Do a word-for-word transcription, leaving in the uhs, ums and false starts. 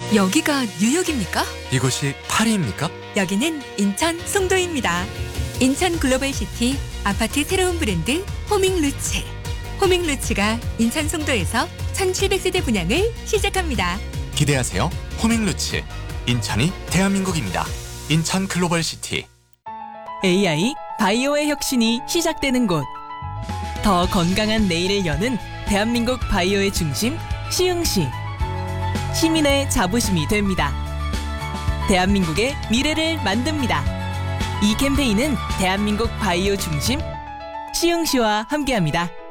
여기가 뉴욕입니까? 이곳이 파리입니까? 여기는 인천 송도입니다. 인천 글로벌시티 아파트 새로운 브랜드 호밍루츠. 호밍루츠가 인천 송도에서 천칠백 세대 분양을 시작합니다. 기대하세요. 호밍루츠. 인천이 대한민국입니다. 인천 글로벌시티. 에이아이 바이오의 혁신이 시작되는 곳. 더 건강한 내일을 여는 대한민국 바이오의 중심 시흥시. 시민의 자부심이 됩니다. 대한민국의 미래를 만듭니다. 이 캠페인은 대한민국 바이오 중심 시흥시와 함께합니다.